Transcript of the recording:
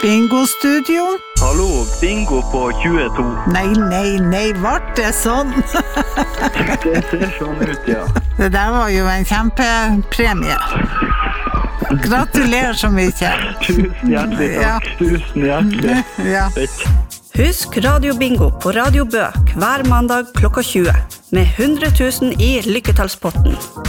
Bingo-studio? Hallo, bingo på 22. Nei, vart det sånn? Det ser sånn ut, ja. Det der var jo en kjempepremie. Gratulerer så mye. Tusen hjertelig takk. Ja. Tusen hjertelig. Ja. Husk Radio Bingo på Radio Bø hver mandag klokka 20 med 100 000 i lykketallspotten.